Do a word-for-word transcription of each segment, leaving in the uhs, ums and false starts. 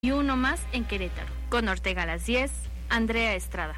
y uno más en Querétaro. Con Ortega a las diez, Andrea Estrada.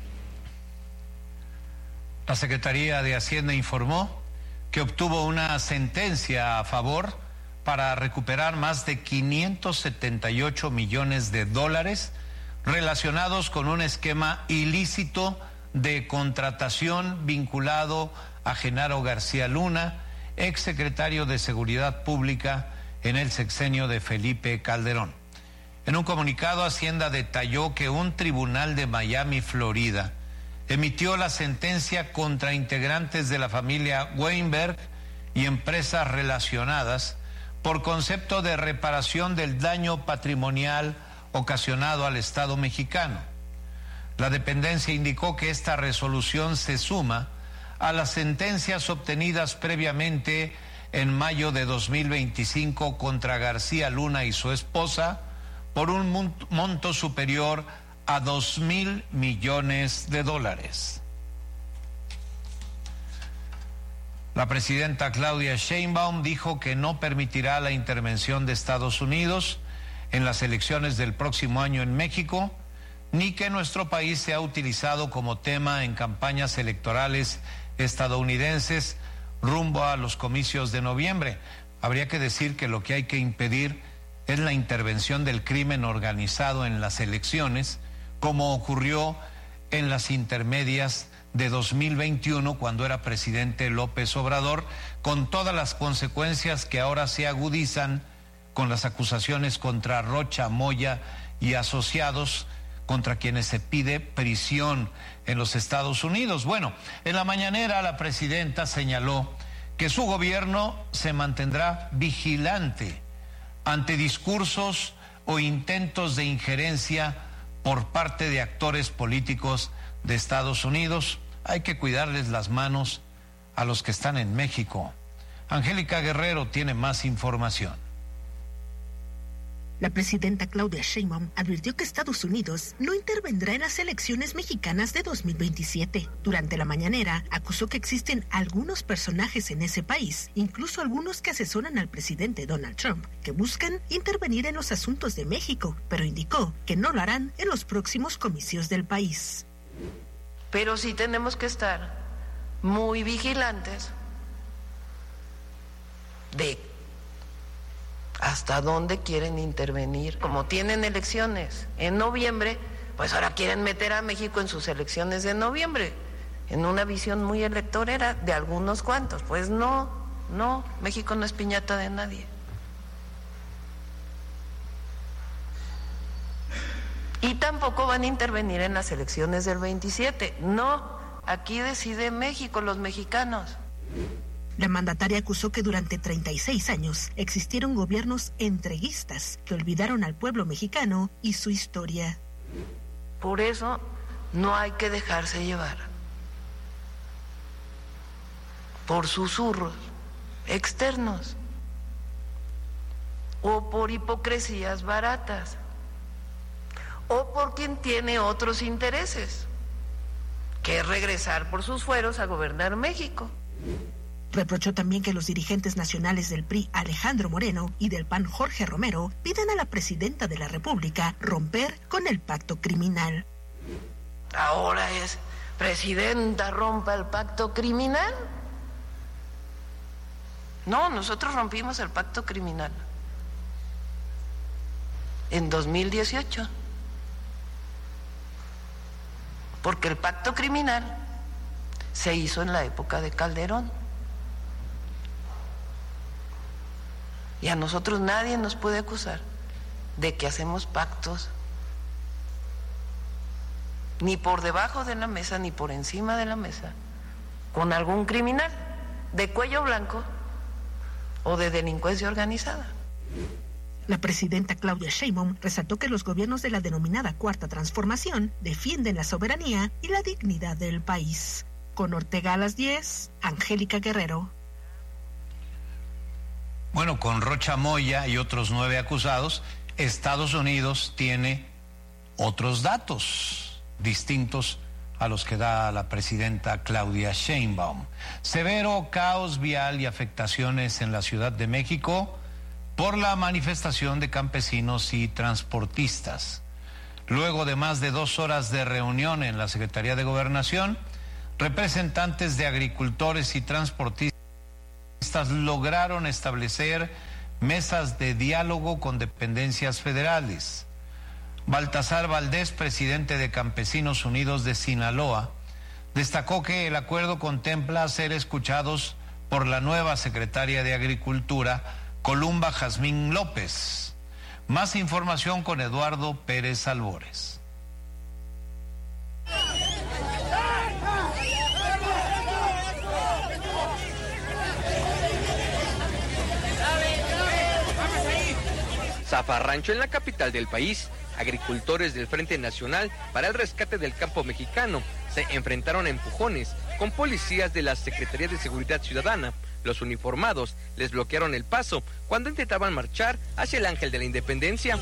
La Secretaría de Hacienda informó que obtuvo una sentencia a favor para recuperar más de quinientos setenta y ocho millones de dólares relacionados con un esquema ilícito de contratación vinculado a Genaro García Luna, exsecretario de Seguridad Pública en el sexenio de Felipe Calderón. En un comunicado, Hacienda detalló que un tribunal de Miami, Florida, emitió la sentencia contra integrantes de la familia Weinberg y empresas relacionadas por concepto de reparación del daño patrimonial ocasionado al Estado mexicano. La dependencia indicó que esta resolución se suma a las sentencias obtenidas previamente en mayo de dos mil veinticinco contra García Luna y su esposa por un monto superior a dos mil millones de dólares. La presidenta Claudia Sheinbaum dijo que no permitirá la intervención de Estados Unidos en las elecciones del próximo año en México, ni que nuestro país sea utilizado como tema en campañas electorales estadounidenses rumbo a los comicios de noviembre. Habría que decir que lo que hay que impedir es la intervención del crimen organizado en las elecciones, como ocurrió en las intermedias de dos mil veintiuno, cuando era presidente López Obrador, con todas las consecuencias que ahora se agudizan con las acusaciones contra Rocha Moya y asociados, contra quienes se pide prisión en los Estados Unidos. Bueno, en la mañanera la presidenta señaló que su gobierno se mantendrá vigilante ante discursos o intentos de injerencia por parte de actores políticos de Estados Unidos. Hay que cuidarles las manos a los que están en México. Angélica Guerrero tiene más información. La presidenta Claudia Sheinbaum advirtió que Estados Unidos no intervendrá en las elecciones mexicanas de dos mil veintisiete. Durante la mañanera, acusó que existen algunos personajes en ese país, incluso algunos que asesoran al presidente Donald Trump, que buscan intervenir en los asuntos de México, pero indicó que no lo harán en los próximos comicios del país. Pero sí tenemos que estar muy vigilantes de hasta dónde quieren intervenir. Como tienen elecciones en noviembre, pues ahora quieren meter a México en sus elecciones de noviembre, en una visión muy electorera de algunos cuantos. Pues no, no, México no es piñata de nadie. Y tampoco van a intervenir en las elecciones del veintisiete. No, aquí decide México, los mexicanos. La mandataria acusó que durante treinta y seis años existieron gobiernos entreguistas que olvidaron al pueblo mexicano y su historia. Por eso no hay que dejarse llevar por susurros externos o por hipocresías baratas o por quien tiene otros intereses, que es regresar por sus fueros a gobernar México. Reprochó también que los dirigentes nacionales del P R I, Alejandro Moreno, y del P A N, Jorge Romero, pidan a la presidenta de la República romper con el pacto criminal. Ahora es, presidenta, rompa el pacto criminal. No, nosotros rompimos el pacto criminal en dos mil dieciocho. Porque el pacto criminal se hizo en la época de Calderón. Y a nosotros nadie nos puede acusar de que hacemos pactos ni por debajo de la mesa ni por encima de la mesa con algún criminal de cuello blanco o de delincuencia organizada. La presidenta Claudia Sheinbaum resaltó que los gobiernos de la denominada Cuarta Transformación defienden la soberanía y la dignidad del país. Con Ortega a las diez, Angélica Guerrero. Bueno, con Rocha Moya y otros nueve acusados, Estados Unidos tiene otros datos distintos a los que da la presidenta Claudia Sheinbaum. Severo caos vial y afectaciones en la Ciudad de México por la manifestación de campesinos y transportistas. Luego de más de dos horas de reunión en la Secretaría de Gobernación, representantes de agricultores y transportistas lograron establecer mesas de diálogo con dependencias federales. Baltasar Valdés, presidente de Campesinos Unidos de Sinaloa, destacó que el acuerdo contempla ser escuchados por la nueva secretaria de Agricultura, Columba Jazmín López. Más información con Eduardo Pérez Albores. Zafarrancho, en la capital del país, agricultores del Frente Nacional para el Rescate del Campo Mexicano se enfrentaron a empujones con policías de la Secretaría de Seguridad Ciudadana. Los uniformados les bloquearon el paso cuando intentaban marchar hacia el Ángel de la Independencia.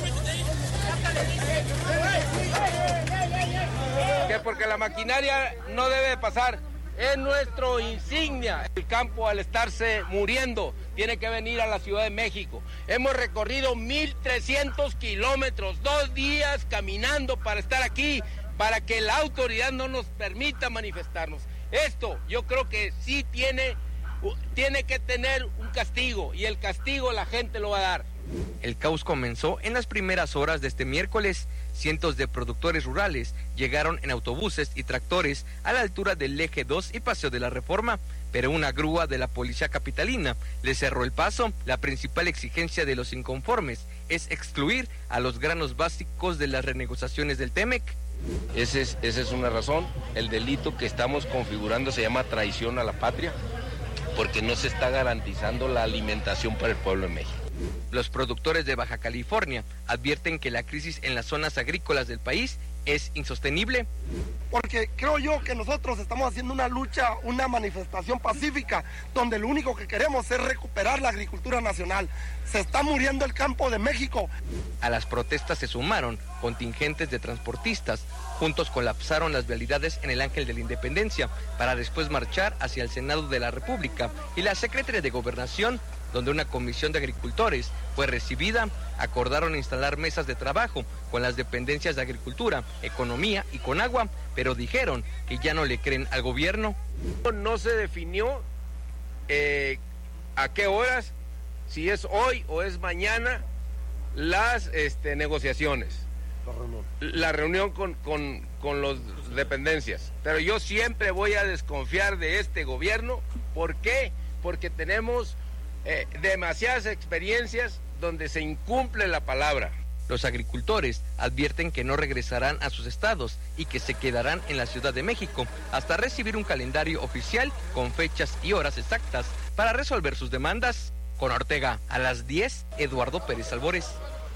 Que porque la maquinaria no debe pasar. Es nuestro insignia. El campo, al estarse muriendo, tiene que venir a la Ciudad de México. Hemos recorrido mil trescientos kilómetros, dos días caminando para estar aquí, para que la autoridad no nos permita manifestarnos. Esto yo creo que sí tiene, tiene que tener un castigo, y el castigo la gente lo va a dar. El caos comenzó en las primeras horas de este miércoles. Cientos de productores rurales llegaron en autobuses y tractores a la altura del Eje dos y Paseo de la Reforma, pero una grúa de la policía capitalina les cerró el paso. La principal exigencia de los inconformes es excluir a los granos básicos de las renegociaciones del Temec. Ese es, esa es una razón. El delito que estamos configurando se llama traición a la patria, porque no se está garantizando la alimentación para el pueblo de México. Los productores de Baja California advierten que la crisis en las zonas agrícolas del país es insostenible. Porque creo yo que nosotros estamos haciendo una lucha, una manifestación pacífica, donde lo único que queremos es recuperar la agricultura nacional. Se está muriendo el campo de México. A las protestas se sumaron contingentes de transportistas. Juntos colapsaron las vialidades en el Ángel de la Independencia para después marchar hacia el Senado de la República y la Secretaría de Gobernación, donde una comisión de agricultores fue recibida. Acordaron instalar mesas de trabajo con las dependencias de Agricultura, Economía y Conagua, pero dijeron que ya no le creen al gobierno. No se definió eh, a qué horas, si es hoy o es mañana, las este, negociaciones. La reunión. La reunión con, con, con las dependencias. Pero yo siempre voy a desconfiar de este gobierno. ¿Por qué? Porque tenemos eh, demasiadas experiencias donde se incumple la palabra. Los agricultores advierten que no regresarán a sus estados y que se quedarán en la Ciudad de México hasta recibir un calendario oficial con fechas y horas exactas para resolver sus demandas. Con Ortega, a las diez, Eduardo Pérez Albores.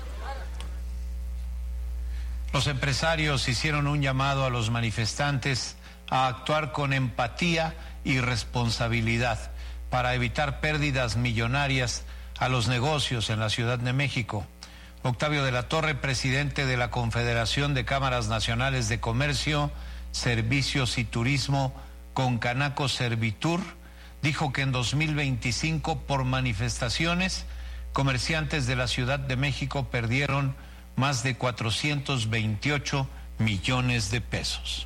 Los empresarios hicieron un llamado a los manifestantes a actuar con empatía y responsabilidad para evitar pérdidas millonarias a los negocios en la Ciudad de México. Octavio de la Torre, presidente de la Confederación de Cámaras Nacionales de Comercio, Servicios y Turismo, Concanaco Servitur, dijo que en dos mil veinticinco, por manifestaciones, comerciantes de la Ciudad de México perdieron más de cuatrocientos veintiocho millones de pesos.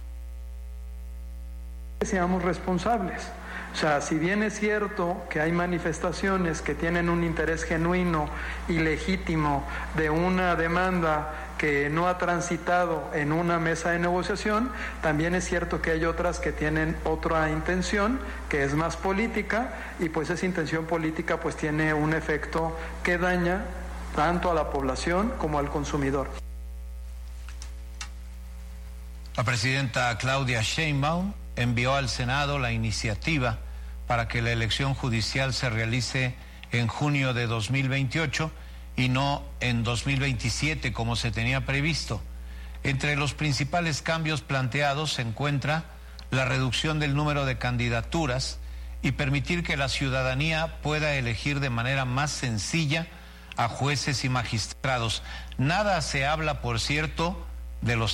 Seamos responsables. O sea, si bien es cierto que hay manifestaciones que tienen un interés genuino y legítimo de una demanda que no ha transitado en una mesa de negociación, también es cierto que hay otras que tienen otra intención, que es más política, y pues esa intención política pues tiene un efecto que daña tanto a la población como al consumidor. La presidenta Claudia Sheinbaum envió al Senado la iniciativa para que la elección judicial se realice en junio de dos mil veintiocho y no en dos mil veintisiete como se tenía previsto. Entre los principales cambios planteados se encuentra la reducción del número de candidaturas y permitir que la ciudadanía pueda elegir de manera más sencilla a jueces y magistrados. Nada se habla, por cierto, de los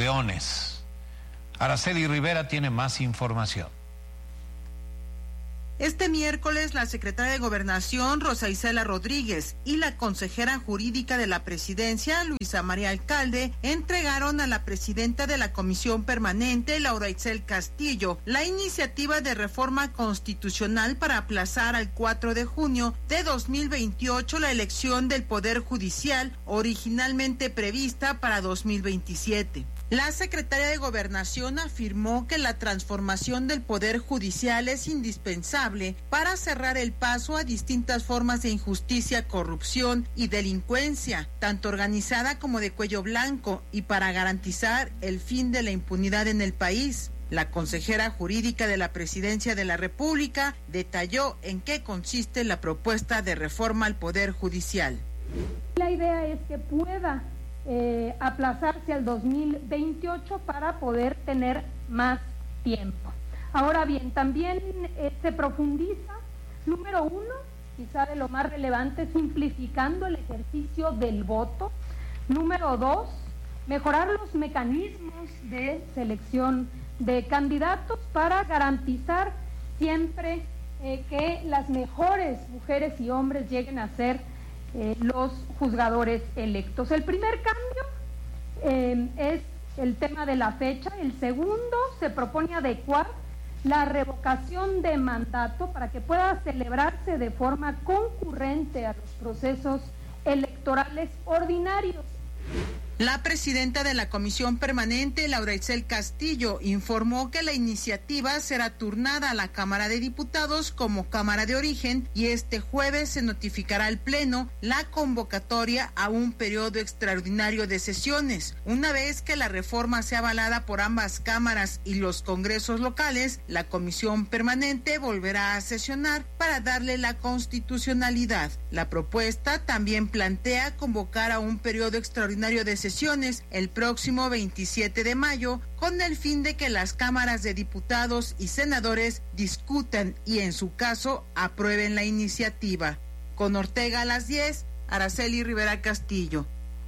acordeones. Araceli Rivera tiene más información. Este miércoles, la secretaria de Gobernación, Rosa Isela Rodríguez, y la consejera jurídica de la presidencia, Luisa María Alcalde, entregaron a la presidenta de la Comisión Permanente, Laura Itzel Castillo, la iniciativa de reforma constitucional para aplazar al cuatro de junio de dos mil veintiocho la elección del Poder Judicial, originalmente prevista para dos mil veintisiete. La secretaria de Gobernación afirmó que la transformación del Poder Judicial es indispensable para cerrar el paso a distintas formas de injusticia, corrupción y delincuencia, tanto organizada como de cuello blanco, y para garantizar el fin de la impunidad en el país. La consejera jurídica de la Presidencia de la República detalló en qué consiste la propuesta de reforma al Poder Judicial. La idea es que pueda Eh, aplazarse al dos mil veintiocho para poder tener más tiempo. Ahora bien, también eh, se profundiza, número uno, quizá de lo más relevante, simplificando el ejercicio del voto. Número dos, mejorar los mecanismos de selección de candidatos para garantizar siempre eh, que las mejores mujeres y hombres lleguen a ser Eh, los juzgadores electos. El primer cambio eh, es el tema de la fecha. El segundo, se propone adecuar la revocación de mandato para que pueda celebrarse de forma concurrente a los procesos electorales ordinarios. La presidenta de la Comisión Permanente, Laura Itzel Castillo, informó que la iniciativa será turnada a la Cámara de Diputados como Cámara de Origen y este jueves se notificará al Pleno la convocatoria a un periodo extraordinario de sesiones. Una vez que la reforma sea avalada por ambas cámaras y los congresos locales, la Comisión Permanente volverá a sesionar para darle la constitucionalidad. La propuesta también plantea convocar a un periodo extraordinario de sesiones el próximo veintisiete de mayo con el fin de que las cámaras de diputados y senadores discutan y en su caso aprueben la iniciativa. Con Ortega a las diez, Araceli Rivera Castillo.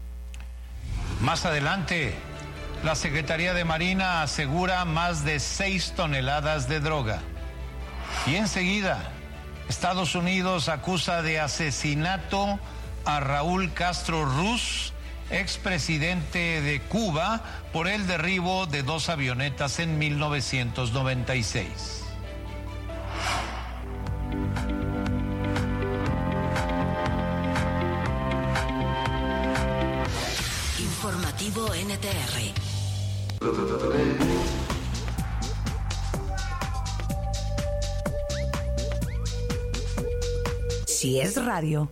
Más adelante, la Secretaría de Marina asegura más de seis toneladas de droga. Y enseguida, Estados Unidos acusa de asesinato a Raúl Castro Ruz, expresidente de Cuba, por el derribo de dos avionetas en mil novecientos noventa y seis. Informativo N T R. Si es radio,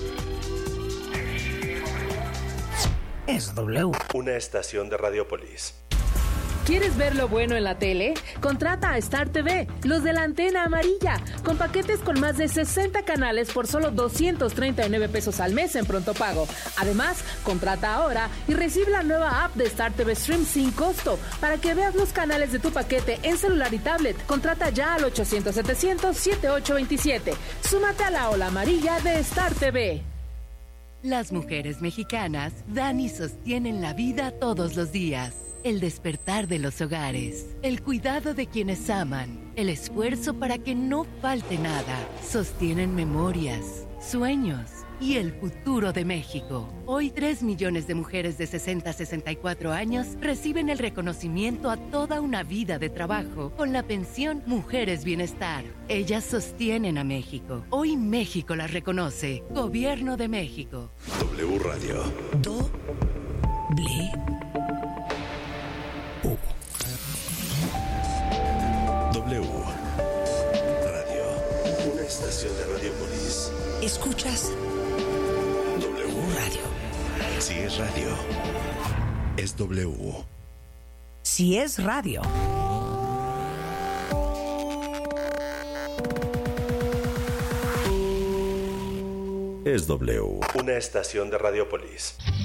es W. Una estación de Radiopolis. ¿Quieres ver lo bueno en la tele? Contrata a Star T V, los de la antena amarilla, con paquetes con más de sesenta canales por solo doscientos treinta y nueve pesos al mes en pronto pago. Además, contrata ahora y recibe la nueva app de Star T V Stream sin costo para que veas los canales de tu paquete en celular y tablet. Contrata ya al ochocientos setecientos setenta y ocho veintisiete. Súmate a la ola amarilla de Star T V. Las mujeres mexicanas dan y sostienen la vida todos los días. El despertar de los hogares, el cuidado de quienes aman, el esfuerzo para que no falte nada. Sostienen memorias, sueños y el futuro de México. Hoy tres millones de mujeres de sesenta a sesenta y cuatro años reciben el reconocimiento a toda una vida de trabajo con la pensión Mujeres Bienestar. Ellas sostienen a México. Hoy México las reconoce. Gobierno de México. W Radio. Do. Ble. W Radio. Una estación de Radiopolis. Escuchas W Radio. Si es radio, es W. Si es radio. Es W. Una estación de Radiopolis.